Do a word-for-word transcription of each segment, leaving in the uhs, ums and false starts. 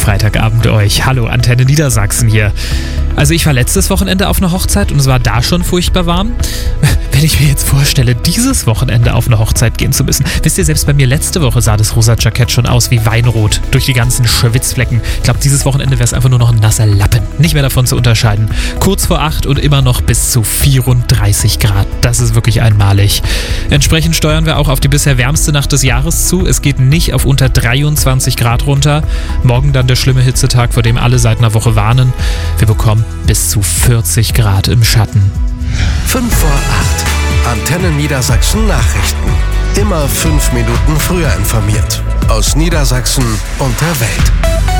Freitagabend euch. Hallo, Antenne Niedersachsen hier. Also ich war letztes Wochenende auf einer Hochzeit und es war da schon furchtbar warm. Wenn ich mir jetzt vorstelle, dieses Wochenende auf eine Hochzeit gehen zu müssen. Wisst ihr, selbst bei mir letzte Woche sah das rosa Jackett schon aus wie Weinrot durch die ganzen Schwitzflecken. Ich glaube, dieses Wochenende wäre es einfach nur noch ein nasser Lappen. Nicht mehr davon zu unterscheiden. Kurz vor acht und immer noch bis zu vierunddreißig Grad. Das ist wirklich einmalig. Entsprechend steuern wir auch auf die bisher wärmste Nacht des Jahres zu. Es geht nicht auf unter dreiundzwanzig Grad runter. Morgen dann der schlimme Hitzetag, vor dem alle seit einer Woche warnen. Wir bekommen bis zu vierzig Grad im Schatten. fünf vor acht. Antenne Niedersachsen Nachrichten. Immer fünf Minuten früher informiert. Aus Niedersachsen und der Welt.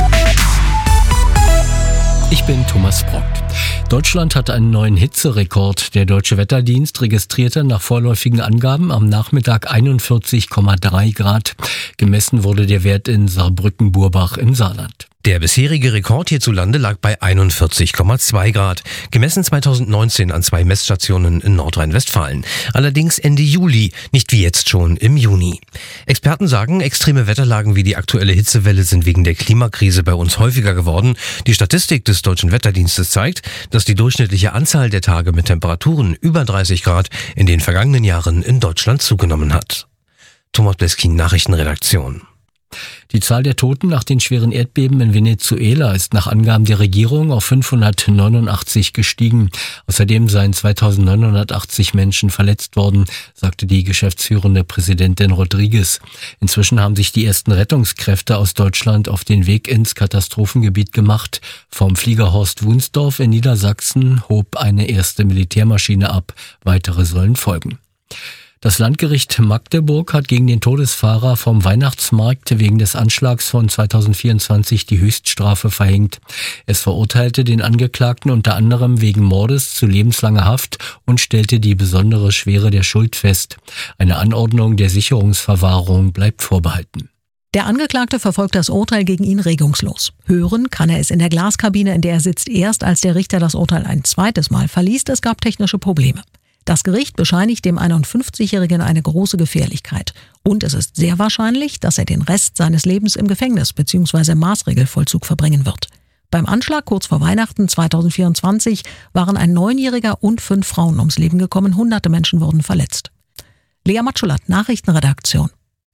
Ich bin Thomas Brock. Deutschland hat einen neuen Hitzerekord. Der Deutsche Wetterdienst registrierte nach vorläufigen Angaben am Nachmittag einundvierzig Komma drei Grad. Gemessen wurde der Wert in Saarbrücken-Burbach im Saarland. Der bisherige Rekord hierzulande lag bei einundvierzig Komma zwei Grad, gemessen zweitausendneunzehn an zwei Messstationen in Nordrhein-Westfalen. Allerdings Ende Juli, nicht wie jetzt schon im Juni. Experten sagen, extreme Wetterlagen wie die aktuelle Hitzewelle sind wegen der Klimakrise bei uns häufiger geworden. Die Statistik des Deutschen Wetterdienstes zeigt, dass die durchschnittliche Anzahl der Tage mit Temperaturen über dreißig Grad in den vergangenen Jahren in Deutschland zugenommen hat. Thomas Bleskin, Nachrichtenredaktion. Die Zahl der Toten nach den schweren Erdbeben in Venezuela ist nach Angaben der Regierung auf fünfhundertneunundachtzig gestiegen. Außerdem seien zweitausendneunhundertachtzig Menschen verletzt worden, sagte die geschäftsführende Präsidentin Rodriguez. Inzwischen haben sich die ersten Rettungskräfte aus Deutschland auf den Weg ins Katastrophengebiet gemacht. Vom Flieger Horst Wunsdorf in Niedersachsen hob eine erste Militärmaschine ab. Weitere sollen folgen. Das Landgericht Magdeburg hat gegen den Todesfahrer vom Weihnachtsmarkt wegen des Anschlags von zweitausendvierundzwanzig die Höchststrafe verhängt. Es verurteilte den Angeklagten unter anderem wegen Mordes zu lebenslanger Haft und stellte die besondere Schwere der Schuld fest. Eine Anordnung der Sicherungsverwahrung bleibt vorbehalten. Der Angeklagte verfolgt das Urteil gegen ihn regungslos. Hören kann er es in der Glaskabine, in der er sitzt, erst als der Richter das Urteil ein zweites Mal verliest. Es gab technische Probleme. Das Gericht bescheinigt dem einundfünfzigjährigen eine große Gefährlichkeit. Und es ist sehr wahrscheinlich, dass er den Rest seines Lebens im Gefängnis bzw. im Maßregelvollzug verbringen wird. Beim Anschlag kurz vor Weihnachten zweitausendvierundzwanzig waren ein Neunjähriger und fünf Frauen ums Leben gekommen. Hunderte Menschen wurden verletzt. Lea Matschulat, Nachrichtenredaktion.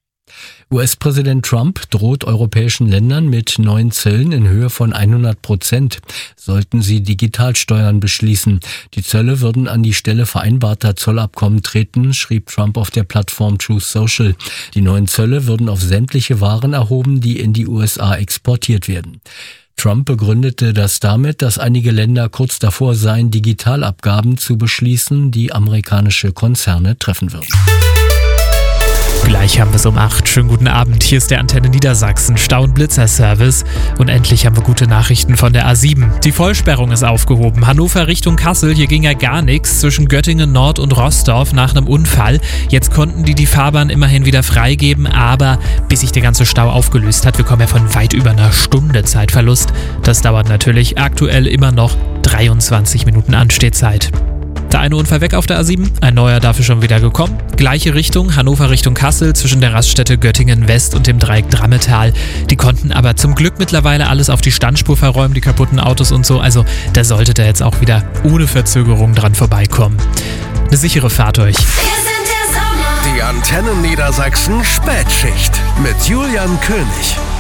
U S-Präsident Trump droht europäischen Ländern mit neuen Zöllen in Höhe von hundert Prozent, sollten sie Digitalsteuern beschließen. Die Zölle würden an die Stelle vereinbarter Zollabkommen treten, schrieb Trump auf der Plattform Truth Social. Die neuen Zölle würden auf sämtliche Waren erhoben, die in die U S A exportiert werden. Trump begründete das damit, dass einige Länder kurz davor seien, Digitalabgaben zu beschließen, die amerikanische Konzerne treffen würden. Gleich haben wir es um acht. Schönen guten Abend. Hier ist der Antenne Niedersachsen Stau- und Blitzerservice. Und endlich haben wir gute Nachrichten von der A sieben. Die Vollsperrung ist aufgehoben. Hannover Richtung Kassel, hier ging ja gar nichts zwischen Göttingen Nord und Roßdorf nach einem Unfall. Jetzt konnten die die Fahrbahn immerhin wieder freigeben, aber bis sich der ganze Stau aufgelöst hat, wir kommen ja von weit über einer Stunde Zeitverlust. Das dauert natürlich aktuell immer noch dreiundzwanzig Minuten Anstehzeit. Der eine Unfall weg auf der A sieben, ein neuer dafür schon wieder gekommen. Gleiche Richtung, Hannover Richtung Kassel, zwischen der Raststätte Göttingen West und dem Dreieck Drammetal. Die konnten aber zum Glück mittlerweile alles auf die Standspur verräumen, die kaputten Autos und so. Also da sollte da jetzt auch wieder ohne Verzögerung dran vorbeikommen. Eine sichere Fahrt euch. Die Antenne Niedersachsen Spätschicht mit Julian König.